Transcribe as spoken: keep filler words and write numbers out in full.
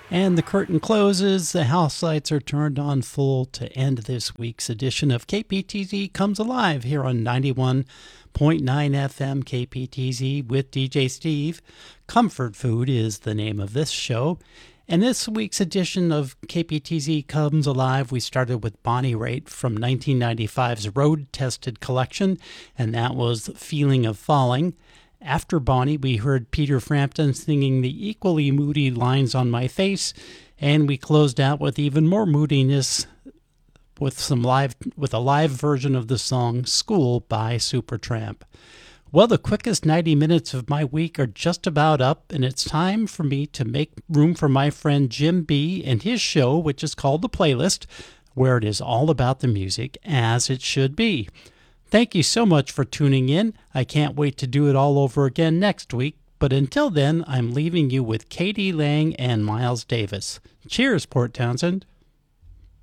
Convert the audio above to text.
And the curtain closes, the house lights are turned on full to end this week's edition of K P T Z Comes Alive here on ninety-one point nine F M K P T Z with D J Steve. Comfort Food is the name of this show. And this week's edition of K P T Z Comes Alive, we started with Bonnie Raitt from nineteen ninety-five's Road Tested collection, and that was Feeling of Falling. After Bonnie, we heard Peter Frampton singing the equally moody Lines on My Face, and we closed out with even more moodiness with some live with a live version of the song School by Supertramp. Well, the quickest ninety minutes of my week are just about up, and it's time for me to make room for my friend Jim B and his show, which is called The Playlist, where it is all about the music as it should be. Thank you so much for tuning in. I can't wait to do it all over again next week, but until then, I'm leaving you with Katie Lang and Miles Davis. Cheers, Port Townsend.